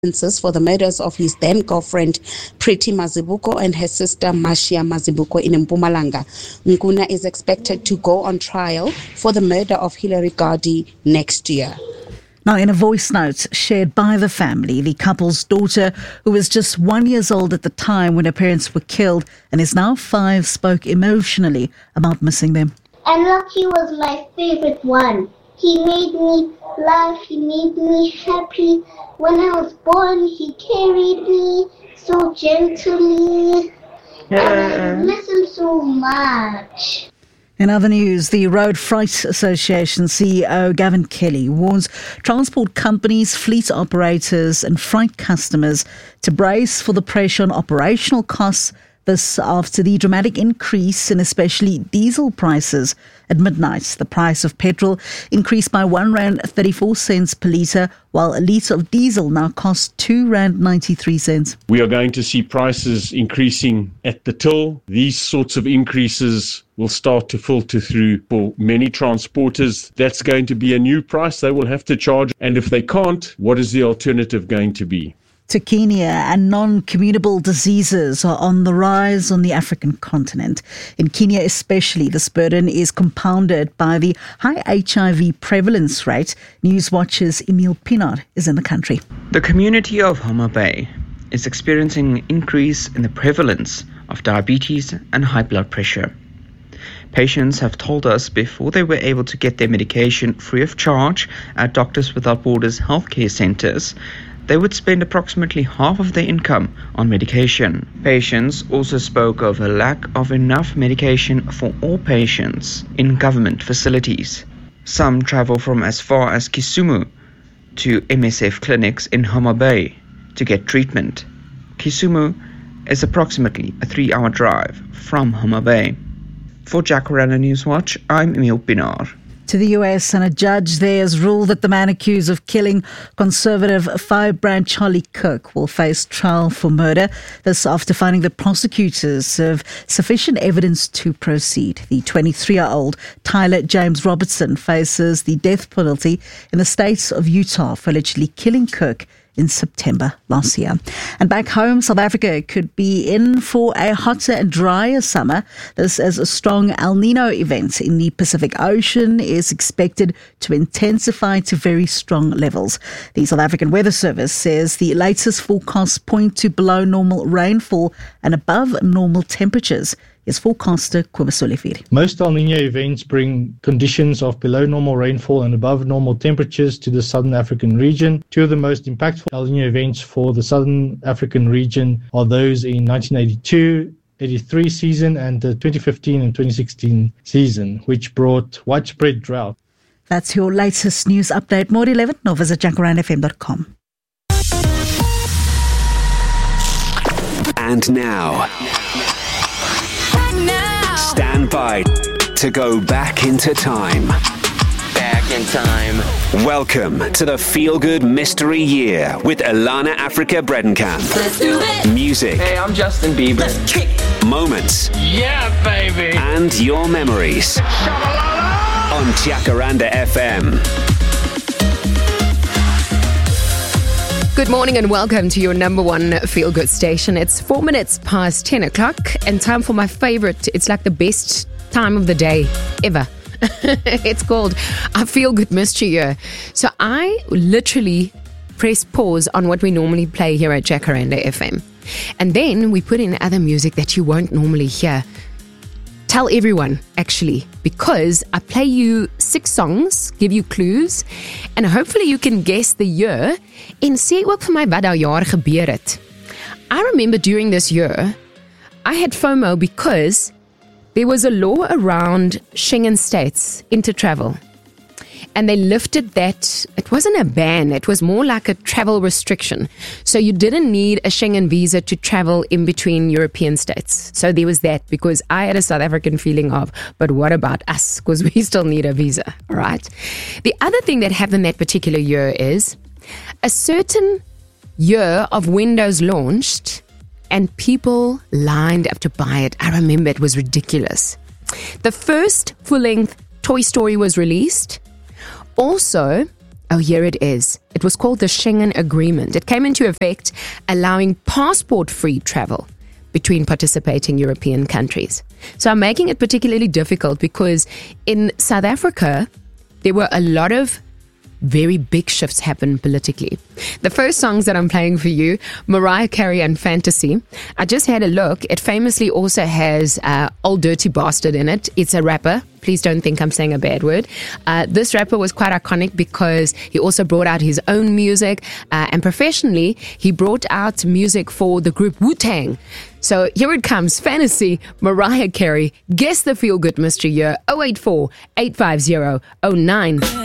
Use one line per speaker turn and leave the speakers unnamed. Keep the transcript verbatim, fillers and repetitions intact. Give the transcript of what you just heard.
for the murders of his then girlfriend Preeti Mazibuko and her sister Mashia Mazibuko in Mpumalanga. Nkuna is expected to go on trial for the murder of Hilary Gardi next year.
Now, in a voice note shared by the family, the couple's daughter, who was just one years old at the time when her parents were killed and is now five, spoke emotionally about missing them.
And Lucky was my favorite one. He made me laugh, he made me happy. When I was born, he carried me so gently. And I miss him so much.
In other news, the Road Freight Association C E O Gavin Kelly warns transport companies, fleet operators and freight customers to brace for the pressure on operational costs. This after the dramatic increase in especially diesel prices. At midnight, the price of petrol increased by one rand thirty-four cents per litre, while a litre of diesel now costs two rand ninety-three cents.
We are going to see prices increasing at the till. These sorts of increases will start to filter through for many transporters. That's going to be a new price they will have to charge. And if they can't, what is the alternative going to be?
To Kenya, and non-communicable diseases are on the rise on the African continent. In Kenya especially, this burden is compounded by the high H I V prevalence rate. Newswatch's Emil Pinar is in the country.
The community of Homa Bay is experiencing an increase in the prevalence of diabetes and high blood pressure. Patients have told us before they were able to get their medication free of charge at Doctors Without Borders healthcare centres, they would spend approximately half of their income on medication. Patients also spoke of a lack of enough medication for all patients in government facilities. Some travel from as far as Kisumu to M S F clinics in Homa Bay to get treatment. Kisumu is approximately a three-hour drive from Homa Bay. For Jacaranda Newswatch, I'm Emil Pinar.
To the U S, and a judge there has ruled that the man accused of killing conservative firebrand Charlie Kirk will face trial for murder. This after finding the prosecutors have sufficient evidence to proceed. The twenty-three-year-old Tyler James Robertson faces the death penalty in the state of Utah for allegedly killing Kirk in September last year. And back home, South Africa could be in for a hotter and drier summer. This as a strong El Nino event in the Pacific Ocean is expected to intensify to very strong levels. The South African Weather Service says the latest forecasts point to below normal rainfall and above normal temperatures. Is forecaster Kobusole Firi.
Most El Nino events bring conditions of below normal rainfall and above normal temperatures to the Southern African region. Two of the most impactful El Nino events for the Southern African region are those in nineteen eighty-two eighty-three season and the twenty fifteen and twenty sixteen season, which brought widespread drought.
That's your latest news update. More at eleven, or visit jacaranda f m dot com.
And now, stand by to go back into time.
Back in time.
Welcome to the Feel Good Mystery Year with Alana Africa Bredenkamp.
Let's do it.
Music.
Hey, I'm Justin Bieber.
Moments.
Yeah, baby.
And your memories. On Jacaranda F M.
Good morning and welcome to your number one feel-good station. It's four minutes past ten o'clock and time for my favorite. It's like the best time of the day ever. It's called I Feel Good Mystery Year. So I literally press pause on what we normally play here at Jacaranda F M. And then we put in other music that you won't normally hear. Tell everyone, actually, because I play you six songs, give you clues, and hopefully you can guess the year en sê ook vir my wat daai jaar gebeur het. I remember during this year, I had FOMO because there was a law around Schengen states inter-travel. And they lifted that, it wasn't a ban, it was more like a travel restriction. So you didn't need a Schengen visa to travel in between European states. So there was that, because I had a South African feeling of, but what about us? Because we still need a visa, all right? The other thing that happened that particular year is a certain year of Windows launched and people lined up to buy it. I remember it was ridiculous. The first full-length Toy Story was released. Also, Oh, here it is. It was called the Schengen Agreement. It came into effect allowing passport-free travel between participating European countries. So I'm making it particularly difficult because in South Africa, there were a lot of very big shifts happen politically. The first songs that I'm playing for you, Mariah Carey and Fantasy. I just had a look. It famously also has uh, Old Dirty Bastard in it. It's a rapper. Please don't think I'm saying a bad word. Uh, this rapper was quite iconic because he also brought out his own music uh, and professionally, he brought out music for the group Wu-Tang. So here it comes, Fantasy, Mariah Carey. Guess the feel-good mystery year, oh eight four, eight five zero, oh nine